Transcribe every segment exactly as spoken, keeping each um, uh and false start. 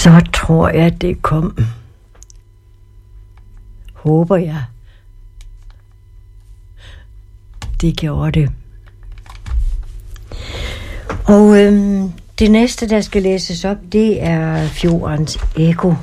Så tror jeg, det kom. Håber jeg. Det gjorde det. Og øhm, det næste, der skal læses op, det er Fjordens Ekko.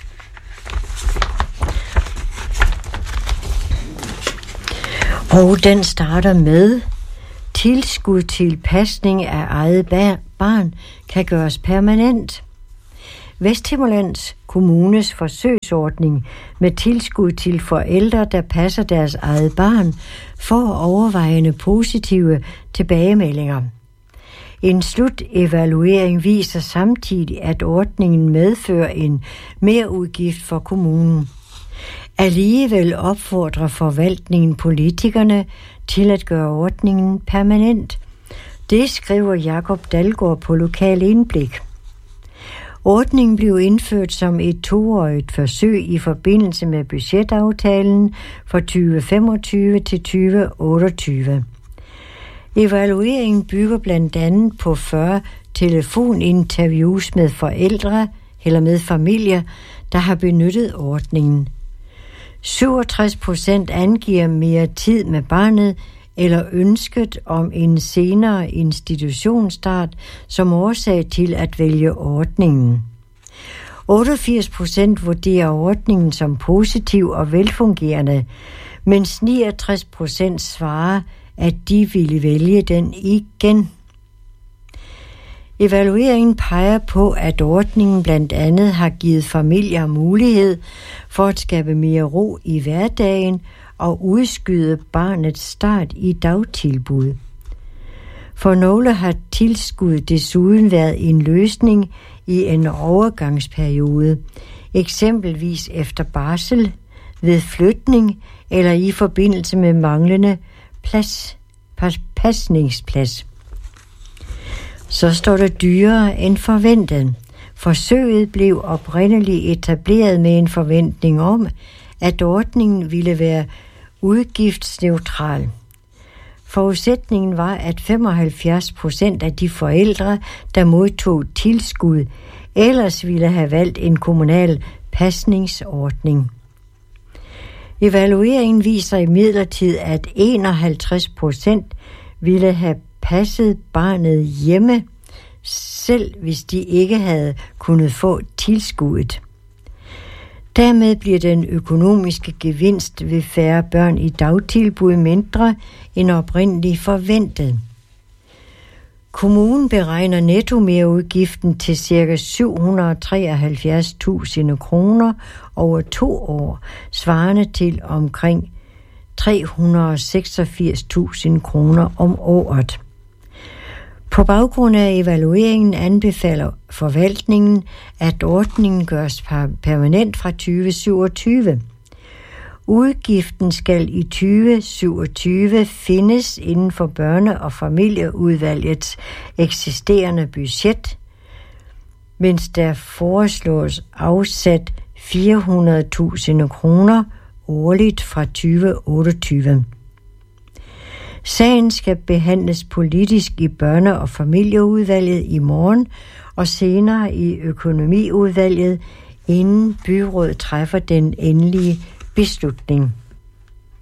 Og den starter med: tilskud til pasning af eget barn kan gøres permanent. Vesthimmerlands Kommunes forsøgsordning med tilskud til forældre, der passer deres eget barn, får overvejende positive tilbagemeldinger. En slutevaluering viser samtidig, at ordningen medfører en merudgift for kommunen. Alligevel opfordrer forvaltningen politikerne til at gøre ordningen permanent. Det skriver Jakob Dalgaard på Lokal Indblik. Ordningen blev indført som et toårigt forsøg i forbindelse med budgetaftalen for tyve femogtyve til tyve otteogtyve. Evalueringen bygger blandt andet på fyrre telefoninterviews med forældre eller med familier, der har benyttet ordningen. syvogtres procent angiver mere tid med barnet eller ønsket om en senere institutionsstart som årsag til at vælge ordningen. otteogfirs procent vurderer ordningen som positiv og velfungerende, mens niogtres procent svarer, at de ville vælge den igen. Evalueringen peger på, at ordningen blandt andet har givet familier mulighed for at skabe mere ro i hverdagen og udskyde barnets start i dagtilbud. For nogle har tilskud desuden været en løsning i en overgangsperiode, eksempelvis efter barsel, ved flytning eller i forbindelse med manglende plads, pas, pasningsplads. Så står det dyrere end forventet. Forsøget blev oprindeligt etableret med en forventning om, at ordningen ville være udgiftsneutral. Forudsætningen var, at femoghalvfjerds procent af de forældre, der modtog tilskud, ellers ville have valgt en kommunal pasningsordning. Evalueringen viser imidlertid, at enoghalvtreds procent ville have passet barnet hjemme, selv hvis de ikke havde kunnet få tilskuddet. Dermed bliver den økonomiske gevinst ved færre børn i dagtilbud mindre end oprindeligt forventet. Kommunen beregner nettomerudgiften til ca. syv hundrede og treoghalvfjerds tusind kroner over to år, svarende til omkring tre hundrede og seksogfirs tusind kroner om året. På baggrund af evalueringen anbefaler forvaltningen, at ordningen gøres permanent fra tyve syvogtyve. Udgiften skal i tyve syvogtyve findes inden for børne- og familieudvalgets eksisterende budget, mens der foreslås afsat fire hundrede tusind kroner årligt fra tyve otteogtyve. Sagen skal behandles politisk i børne- og familieudvalget i morgen og senere i økonomiudvalget, inden byrådet træffer den endelige beslutning.